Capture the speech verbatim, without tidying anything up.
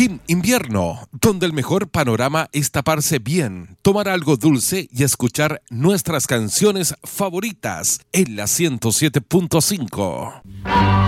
Gym Invierno, donde el mejor panorama es taparse bien, tomar algo dulce y escuchar nuestras canciones favoritas en la ciento siete punto cinco.